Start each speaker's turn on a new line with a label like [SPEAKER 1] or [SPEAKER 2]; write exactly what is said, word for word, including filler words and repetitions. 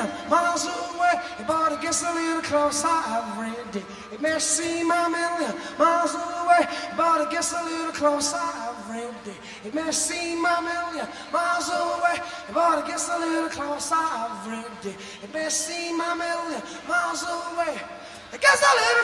[SPEAKER 1] miles away, but it gets a little closer every day. It may seem a million miles away, but it gets a little closer every day. It may seem a million miles away, but it gets a little closer every day. It may seem a million miles away, it gets a little